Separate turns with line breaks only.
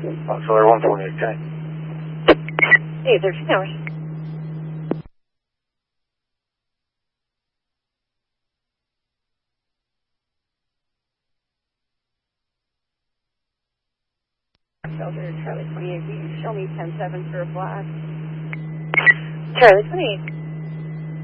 Auxiliary 148, okay.
Hey, 13 hours. Shelter, Charlie 28, will you show me 10-7 for a flash? Charlie 28.